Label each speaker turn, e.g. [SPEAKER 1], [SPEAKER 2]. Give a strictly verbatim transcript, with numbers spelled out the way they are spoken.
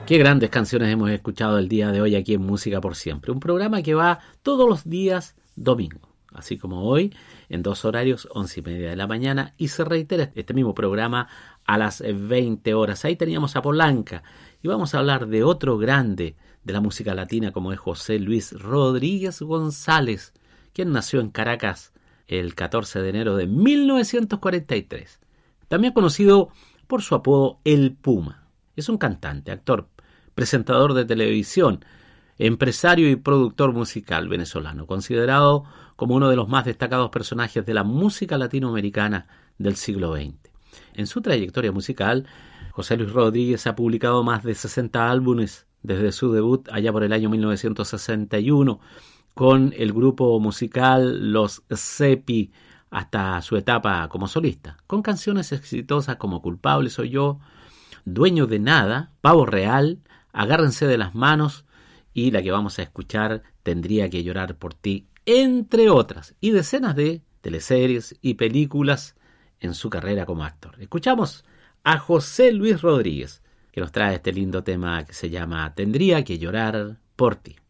[SPEAKER 1] Qué grandes canciones hemos escuchado el día de hoy aquí en Música por Siempre. Un programa que va todos los días domingo, así como hoy, en dos horarios, once y media de la mañana, y se reitera este mismo programa a las veinte horas. Ahí teníamos a Polanca, y vamos a hablar de otro grande de la música latina como es José Luis Rodríguez González, quien nació en Caracas el catorce de enero de mil novecientos cuarenta y tres. También conocido por su apodo El Puma. Es un cantante, actor, presentador de televisión, empresario y productor musical venezolano, considerado como uno de los más destacados personajes de la música latinoamericana del siglo veinte. En su trayectoria musical, José Luis Rodríguez ha publicado más de sesenta álbumes desde su debut allá por el año mil novecientos sesenta y uno con el grupo musical Los Cepi hasta su etapa como solista, con canciones exitosas como Culpable soy yo, Dueño de nada, Pavo real, Agárrense de las manos y la que vamos a escuchar, Tendría que llorar por ti, entre otras, y decenas de teleseries y películas en su carrera como actor. Escuchamos a José Luis Rodríguez, que nos trae este lindo tema que se llama Tendría que llorar por ti.